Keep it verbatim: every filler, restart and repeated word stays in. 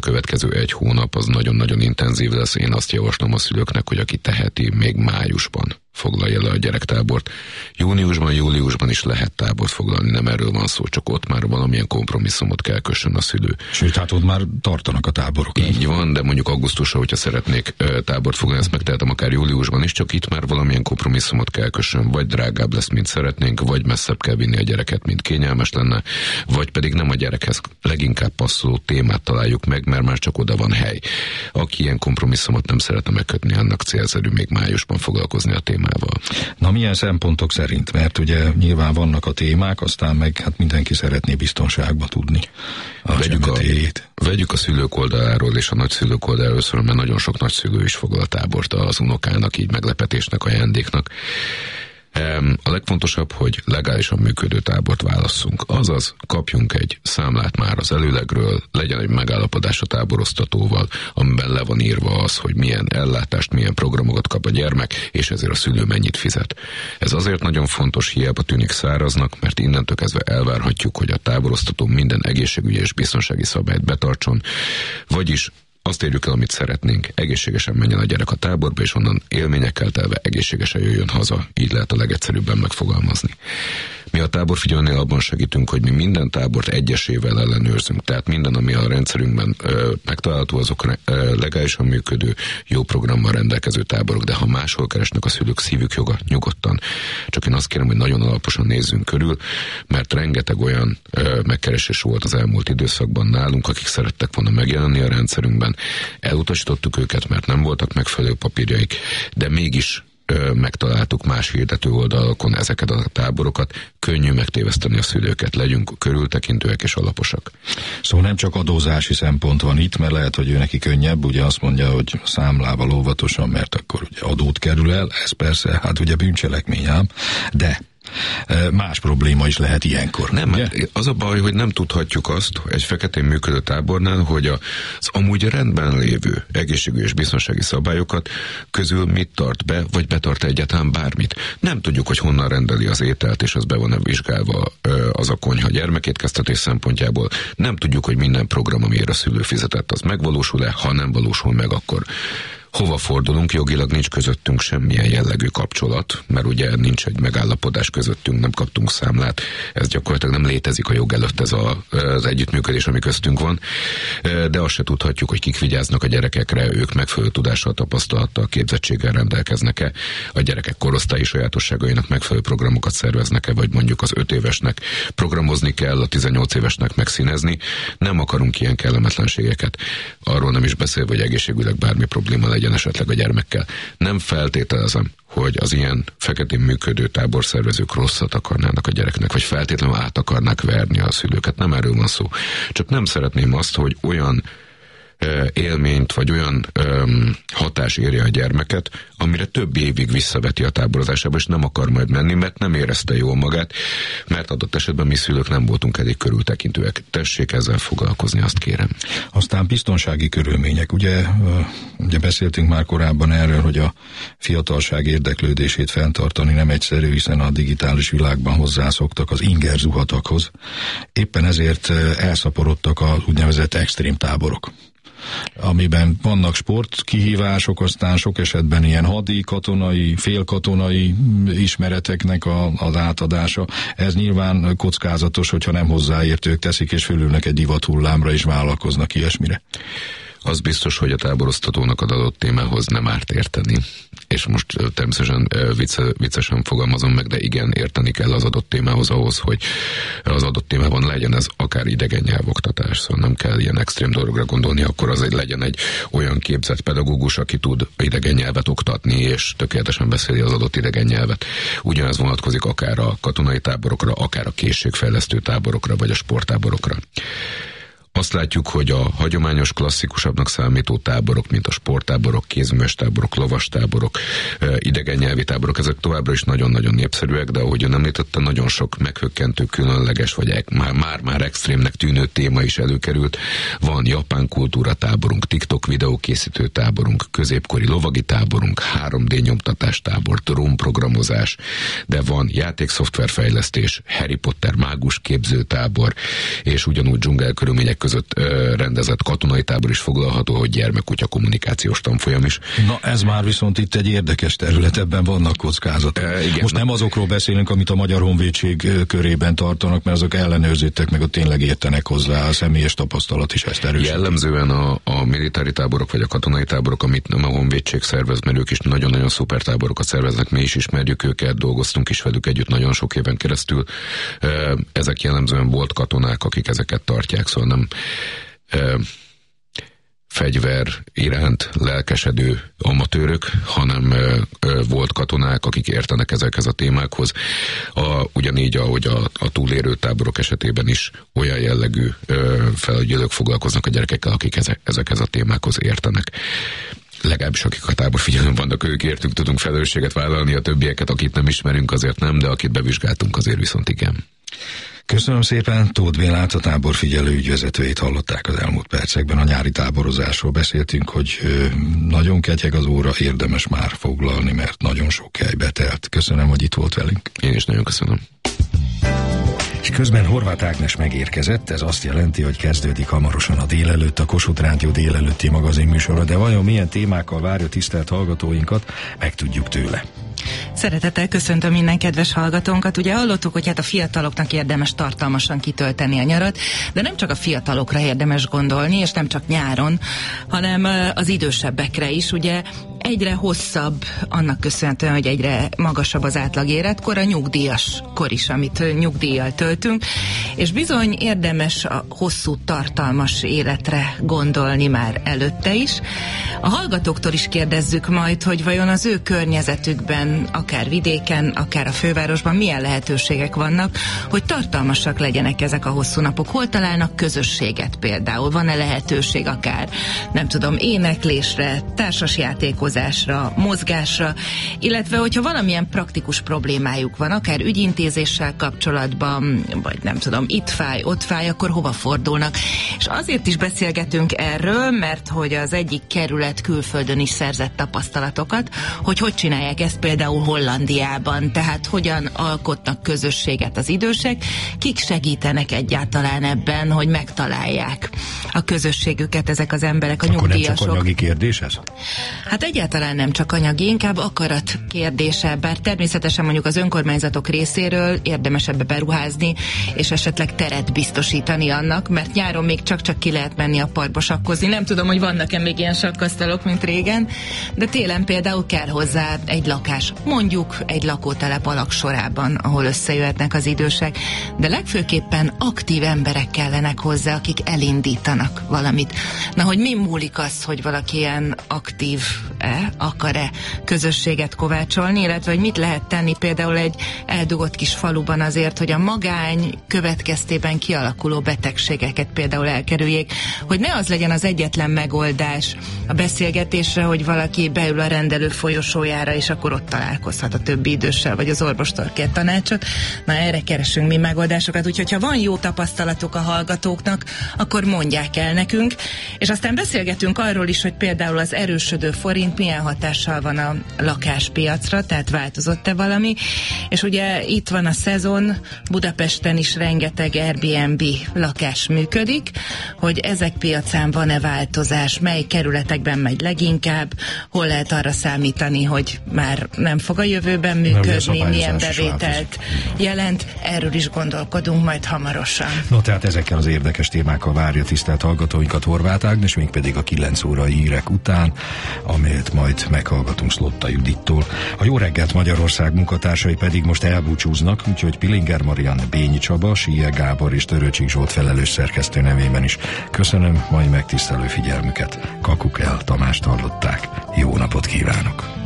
következő egy hónap az nagyon-nagyon intenzív lesz. Én azt javaslom a szülőknek, hogy aki teheti, még májusban foglalja le a gyerektábort. Júniusban, júliusban is lehet tábort foglalni, nem erről van szó, csak ott már valamilyen kompromisszumot kell kössön a szülő. Sőt, hát ott már tartanak a táborok. Így van, de mondjuk augusztusra, hogyha szeretnék ö, tábort foglalni, ezt megtehetem akár júliusban is, csak itt már valamilyen kompromisszumot kell kössön, vagy drágább lesz, mint szeretnénk, vagy messzebb kell vinni a gyereket, mint kényelmes lenne, vagy pedig nem a gyerekhez leginkább passzoló témát találjuk meg, mert már csak oda van hely. Aki ilyen kompromisszumot nem szeretne megkötni, annak célszerű még májusban foglalkozni a témával. Na, milyen szempontok szerint? Mert ugye nyilván vannak a témák, aztán meg hát mindenki szeretné biztonságba tudni a vegyük a, vegyük a szülők oldaláról és a nagyszülők oldaláról, mert nagyon sok nagyszülő is foglal tábort az unokának, így meglepetésnek, ajándéknak. A legfontosabb, hogy legálisan működő tábort válasszunk. Azaz, kapjunk egy számlát már az előlegről, legyen egy megállapodás a táborosztatóval, amiben le van írva az, hogy milyen ellátást, milyen programokat kap a gyermek, és ezért a szülő mennyit fizet. Ez azért nagyon fontos, hiába tűnik száraznak, mert innentől kezdve elvárhatjuk, hogy a táborosztató minden egészségügyi és biztonsági szabályt betartson, vagyis azt érjük el, amit szeretnénk, egészségesen menjen a gyerek a táborba, és onnan élményekkel telve egészségesen jöjjön haza. Így lehet a legegyszerűbben megfogalmazni. Mi a táborfigyelőnél abban segítünk, hogy mi minden tábort egyesével ellenőrzünk. Tehát minden, ami a rendszerünkben ö, megtalálható, azok ö, legálisan működő, jó programmal rendelkező táborok, de ha máshol keresnek a szülők, szívük joga, nyugodtan. Csak én azt kérem, hogy nagyon alaposan nézzünk körül, mert rengeteg olyan ö, megkeresés volt az elmúlt időszakban nálunk, akik szerettek volna megjelenni a rendszerünkben. Elutasítottuk őket, mert nem voltak megfelelő papírjaik, de mégis ö, megtaláltuk más hirdető oldalakon ezeket a táborokat. Könnyű megtéveszteni a szülőket, legyünk körültekintőek és alaposak. Szóval nem csak adózási szempont van itt, mert lehet, hogy ő neki könnyebb, ugye azt mondja, hogy számlával óvatosan, mert akkor ugye adót kerül el, ez persze, hát ugye bűncselekmény ám, de más probléma is lehet ilyenkor. Nem, az a baj, hogy nem tudhatjuk azt egy feketén működő tábornál, hogy az amúgy rendben lévő egészségügyi és biztonsági szabályokat közül mit tart be, vagy betart egyáltalán bármit. Nem tudjuk, hogy honnan rendeli az ételt, és az be van-e vizsgálva az a konyha gyermekétkeztetés szempontjából. Nem tudjuk, hogy minden program, amire a szülő fizetett, az megvalósul-e, ha nem valósul meg, akkor hova fordulunk, jogilag nincs közöttünk semmilyen jellegű kapcsolat, mert ugye nincs egy megállapodás közöttünk, nem kaptunk számlát, ez gyakorlatilag nem létezik a jog előtt ez a, az együttműködés, ami köztünk van, de azt se tudhatjuk, hogy kik vigyáznak a gyerekekre, ők megfelelő tudással, tapasztalattal, képzettséggel rendelkeznek-e, a gyerekek korosztályi sajátosságainak megfelelő programokat szerveznek-e, vagy mondjuk az öt évesnek programozni kell, a tizennyolc évesnek megszínezni, nem akarunk ilyen kellemetlenségeket. Arról nem is beszélve, hogy egészségügyileg bármi probléma legyen esetleg a gyermekkel. Nem feltételezem, hogy az ilyen feketén működő táborszervezők rosszat akarnának a gyereknek, vagy feltétlenül át akarnák verni a szülőket. Nem erről van szó. Csak nem szeretném azt, hogy olyan élményt, vagy olyan öm, hatás érje a gyermeket, amire több évig visszaveti a táborozásába, és nem akar majd menni, mert nem érezte jól magát, mert adott esetben mi szülők nem voltunk elég körültekintőek. Tessék ezzel foglalkozni, azt kérem. Aztán biztonsági körülmények. Ugye, ugye beszéltünk már korábban erről, hogy a fiatalság érdeklődését fenntartani nem egyszerű, hiszen a digitális világban hozzászoktak az inger zuhatakhoz. Éppen ezért elszaporodtak az úgynevezett extrém táborok, amiben vannak sportkihívások, aztán sok esetben ilyen hadi, katonai, félkatonai ismereteknek a, az átadása. Ez nyilván kockázatos, hogyha nem hozzáértők teszik, és fölülnek egy divathullámra, és vállalkoznak ilyesmire. Az biztos, hogy a táborosztatónak az adott témához nem árt érteni. És most természetesen vicce, viccesen fogalmazom meg, de igen, érteni kell az adott témához ahhoz, hogy az adott témában legyen ez akár idegen nyelvoktatás, szóval nem kell ilyen extrém dologra gondolni, akkor az egy legyen egy olyan képzett pedagógus, aki tud idegen nyelvet oktatni, és tökéletesen beszéli az adott idegen nyelvet. Ugyanez vonatkozik akár a katonai táborokra, akár a készségfejlesztő táborokra, vagy a sporttáborokra. Azt látjuk, hogy a hagyományos, klasszikusabbnak számító táborok, mint a sporttáborok, kézműves táborok, lovastáborok, idegen nyelvi táborok, ezek továbbra is nagyon-nagyon népszerűek, de ahogy ön említette, nagyon sok meghökkentő, különleges, vagy már-már extrémnek tűnő téma is előkerült. Van japán kultúra táborunk, TikTok videókészítő táborunk, középkori lovagi táborunk, három dé nyomtatás tábor, drónprogramozás, de van játékszoftverfejlesztés, Harry Potter mágus képző tábor, és ugyanúgy dzsungelkörülmények között ö, rendezett katonai tábor is foglalható, hogy gyermekkutya kommunikációs tanfolyam is. Na ez már viszont itt egy érdekes terület, ebben vannak kockázatok. E, igen, Most nem azokról beszélünk, amit a Magyar Honvédség körében tartanak, mert azok ellenőrzöttek, meg ott tényleg értenek hozzá, a személyes tapasztalat is ezt erősíti. Jellemzően a, a militári táborok, vagy a katonai táborok, amit nem a Honvédség szervez, mert ők is nagyon-nagyon szuper táborokat szerveznek, mi is ismerjük őket, dolgoztunk is velük együtt nagyon sok éven keresztül. Ezek jellemzően volt katonák, akik ezeket tartják, szóval nem e, fegyver iránt lelkesedő amatőrök, hanem e, e, volt katonák, akik értenek ezekhez a témákhoz. A, ugyanígy, ahogy a, a túlélő táborok esetében is olyan jellegű e, felügyelők foglalkoznak a gyerekekkel, akik ezek, ezekhez a témákhoz értenek. Legalábbis akik a táborfigyelőn vannak, ők értünk, tudunk felelősséget vállalni, a többieket, akit nem ismerünk, azért nem, de akit bevizsgáltunk, azért viszont igen. Köszönöm szépen, Tóth Bélát, a táborfigyelő ügyvezetőjét hallották az elmúlt percekben. A nyári táborozásról beszéltünk, hogy nagyon ketyeg az óra, érdemes már foglalni, mert nagyon sok hely betelt. Köszönöm, hogy itt volt velünk. Én is nagyon köszönöm. És közben Horváth Ágnes megérkezett, ez azt jelenti, hogy kezdődik hamarosan a délelőtt, a Kossuth Rádió délelőtti magazinműsora, de vajon milyen témákkal várja tisztelt hallgatóinkat, megtudjuk tőle. Szeretettel köszöntöm minden kedves hallgatónkat. Ugye hallottuk, hogy hát a fiataloknak érdemes tartalmasan kitölteni a nyarat, de nem csak a fiatalokra érdemes gondolni, és nem csak nyáron, hanem az idősebbekre is. Ugye egyre hosszabb, annak köszönhetően, hogy egyre magasabb az átlag életkor, a nyugdíjas kor is, amit nyugdíjjal töltünk, és bizony érdemes a hosszú, tartalmas életre gondolni már előtte is. A hallgatóktól is kérdezzük majd, hogy vajon az ő környezetükben, akár vidéken, akár a fővárosban milyen lehetőségek vannak, hogy tartalmasak legyenek ezek a hosszú napok. Hol találnak közösséget például? Van-e lehetőség akár, nem tudom, éneklésre, társasjátékozásra, mozgásra, illetve hogyha valamilyen praktikus problémájuk van, akár ügyintézéssel kapcsolatban, vagy nem tudom, itt fáj, ott fáj, akkor hova fordulnak? És azért is beszélgetünk erről, mert hogy az egyik kerület külföldön is szerzett tapasztalatokat, hogy hogy csinálják ezt például Hollandiában, tehát hogyan alkotnak közösséget az idősek, kik segítenek egyáltalán ebben, hogy megtalálják a közösségüket ezek az emberek, a Akkor nyugdíjasok. Nem csak anyagi kérdés ez? Hát egyáltalán nem csak anyagi, inkább akarat kérdése, bár természetesen mondjuk az önkormányzatok részéről érdemes ebbe beruházni, és esetleg teret biztosítani annak, mert nyáron még csak-csak ki lehet menni a parkba sakkozni. Nem tudom, hogy vannak-e még ilyen sakkasztalok, mint régen, de télen például kell hozzá egy lakás, mondjuk egy lakótelep alak sorában, ahol összejöhetnek az idősek, de legfőképpen aktív emberek kellenek hozzá, akik elindítanak valamit. Na, hogy mi múlik az, hogy valaki ilyen aktív-e, akar-e közösséget kovácsolni, illetve hogy mit lehet tenni például egy eldugott kis faluban azért, hogy a magány következtében kialakuló betegségeket például elkerüljék, hogy ne az legyen az egyetlen megoldás a beszélgetésre, hogy valaki beül a rendelő folyosójára, és akkor ott találkozhat a többi időssel, vagy az orvostól kér tanácsot. Na, erre keresünk mi megoldásokat, úgyhogy ha van jó tapasztalatuk a hallgatóknak, akkor mondják el nekünk, és aztán beszélgetünk arról is, hogy például az erősödő forint milyen hatással van a lakáspiacra, tehát változott-e valami, és ugye itt van a szezon, Budapesten is rengeteg Airbnb lakás működik, hogy ezek piacán van-e változás, mely kerületekben megy leginkább, hol lehet arra számítani, hogy már nem fog a jövőben működni, milyen bevételt jelent, erről is gondolkodunk majd hamarosan. No, tehát ezekkel az érdekes témákkal várja tisztelt hallgatóinkat Horváth Ágnes, még pedig a kilenc órai hírek után, amelyet majd meghallgatunk Szlotta Judittól. A Jó reggelt Magyarország munkatársai pedig most elbúcsúznak, úgyhogy Pilinger Marianne, Bényi Csaba, Síje Gábor és Törőcsik Zsolt felelős szerkesztő nevében is köszönöm mai megtisztelő figyelmüket. Kakukel Tamást hallották. Jó napot kívánok!